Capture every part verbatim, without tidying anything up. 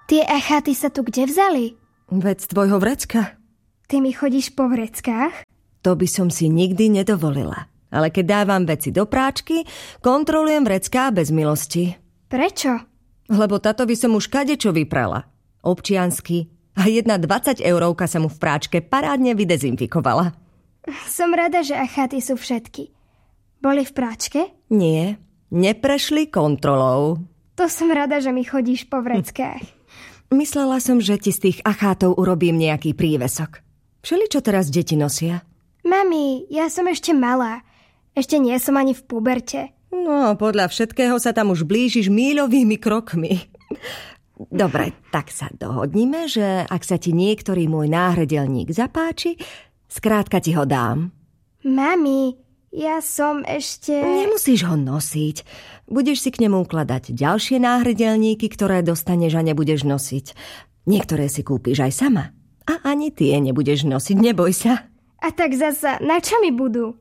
Tie achaty sa tu kde vzali? Veď z tvojho vrecka. Ty mi chodíš po vreckách? To by som si nikdy nedovolila. Ale keď dávam veci do práčky, kontrolujem vrecká bez milosti. Prečo? Lebo táto by som už kadečo vyprala. Občiansky. A jedna dvadsať eurovka sa mu v práčke parádne vydezinfikovala. Som rada, že achaty sú všetky. Boli v práčke? Nie, neprešli kontrolou. To som rada, že mi chodíš po vreckách. Myslela som, že ti z tých achátov urobím nejaký prívesok. Všeličo teraz deti nosia? Mami, ja som ešte malá. Ešte nie som ani v puberte. No, podľa všetkého sa tam už blížiš míľovými krokmi. Dobre, tak sa dohodnime, že ak sa ti niektorý môj náhredelník zapáči, skrátka ti ho dám. Mami, ja som ešte... Nemusíš ho nosiť. Budeš si k nemu ukladať ďalšie náhredelníky, ktoré dostaneš a nebudeš nosiť. Niektoré si kúpiš aj sama. A ani tie nebudeš nosiť, neboj sa. A tak zasa, na čo mi budú?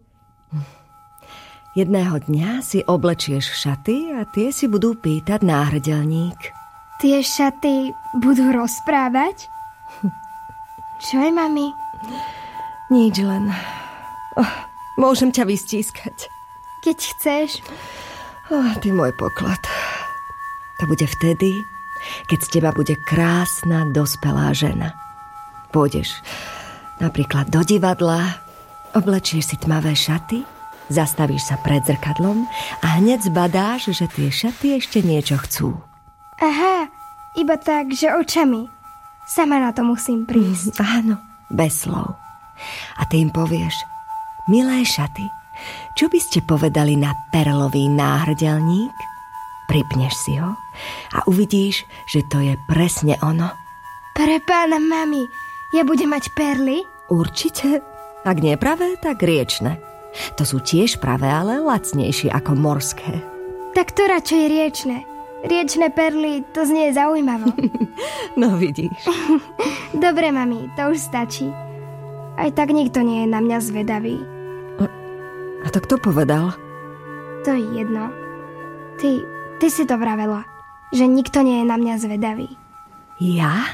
Jedného dňa si oblečieš šaty a tie si budú pýtať náhredelník. Tie šaty budú rozprávať? Čo je, mami? Nič, len... Oh, môžem ťa vystískať. Keď chceš. Oh, ty môj poklad. To bude vtedy, keď z teba bude krásna, dospelá žena. Pôjdeš napríklad do divadla, oblečieš si tmavé šaty, zastavíš sa pred zrkadlom a hneď zbadáš, že tie šaty ešte niečo chcú. Aha, iba tak, že očami. Sama na to musím prísť. Mm, áno, bez slov. A ty im povieš: milé šaty, čo by ste povedali na perlový náhrdelník? Pripneš si ho a uvidíš, že to je presne ono. Pre pána, mami, ja budem mať perly? Určite. Ak nie pravé, tak riečne. To sú tiež pravé, ale lacnejšie ako morské. Tak to radšej riečne. Riečne perly, to znie zaujímavo. No vidíš. Dobre, mami, to už stačí. Aj tak nikto nie je na mňa zvedavý. A, a to kto povedal? To je jedno. Ty, ty si to vravela, že nikto nie je na mňa zvedavý. Ja?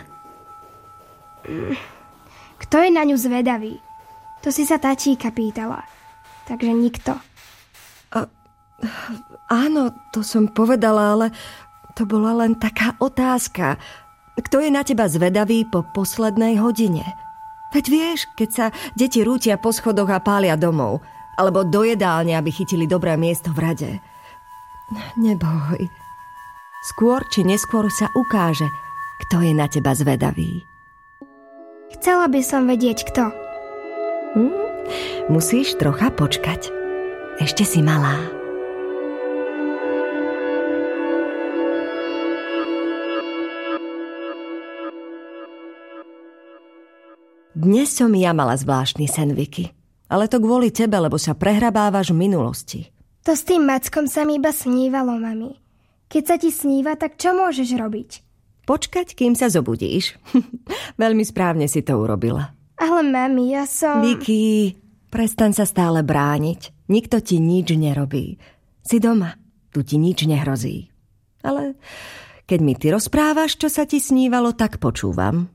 Kto je na ňu zvedavý? To si sa tatíka pýtala. Takže nikto. A, áno, to som povedala, ale to bola len taká otázka. Kto je na teba zvedavý po poslednej hodine? Veď vieš, keď sa deti rútia po schodoch a pália domov, alebo do jedálne, aby chytili dobré miesto v rade. Neboj. Skôr či neskôr sa ukáže, kto je na teba zvedavý. Chcela by som vedieť, kto. Hm? Musíš trocha počkať. Ešte si malá. Dnes som ja mala zvláštny sen, Vicky. Ale to kvôli tebe, lebo sa prehrabávaš v minulosti. To s tým Mackom sa mi iba snívalo, mami. Keď sa ti sníva, tak čo môžeš robiť? Počkať, kým sa zobudíš. Veľmi správne si to urobila. Ale mami, ja som... Vicky, prestaň sa stále brániť. Nikto ti nič nerobí. Si doma, tu ti nič nehrozí. Ale keď mi ty rozprávaš, čo sa ti snívalo, tak počúvam.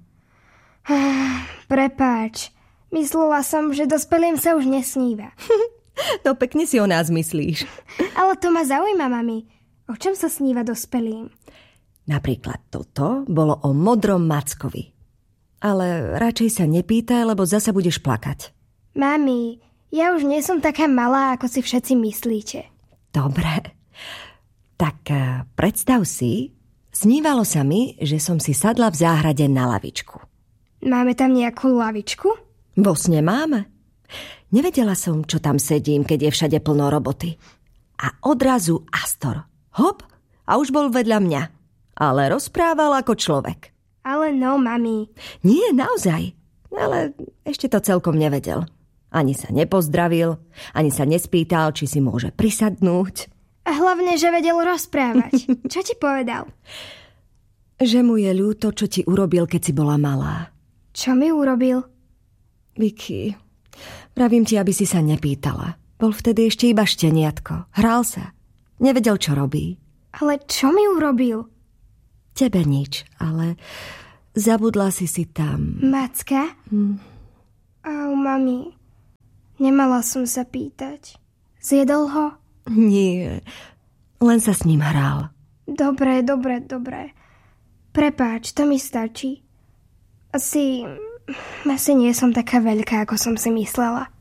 Prepáč, myslela som, že dospelým sa už nesníva. No pekne si o nás myslíš. Ale to ma zaujíma, mami. O čom sa sníva dospelým? Napríklad toto bolo o modrom Mackovi. Ale radšej sa nepýtaj, lebo zasa budeš plakať. Mami, ja už nie som taká malá, ako si všetci myslíte. Dobre. Tak predstav si, snívalo sa mi, že som si sadla v záhrade na lavičku. Máme tam nejakú lavičku? Vo sne máme. Nevedela som, čo tam sedím, keď je všade plno roboty. A odrazu Astor. Hop, a už bol vedľa mňa. Ale rozprával ako človek. Ale no, mami. Nie, naozaj. Ale ešte to celkom nevedel. Ani sa nepozdravil, ani sa nespýtal, či si môže prisadnúť. A hlavne, že vedel rozprávať. Čo ti povedal? Že mu je ľúto, čo ti urobil, keď si bola malá. Čo mi urobil? Vicky, pravím ti, aby si sa nepýtala. Bol vtedy ešte iba šteniatko. Hral sa. Nevedel, čo robí. Ale čo mi urobil? Tebe nič, ale zabudla si si tam. Macka? Hm. Au, mami, nemala som sa pýtať. Zjedol ho? Nie, len sa s ním hral. Dobre, dobre, dobre. Prepáč, to mi stačí. Asi... Asi nie som taká veľká, ako som si myslela.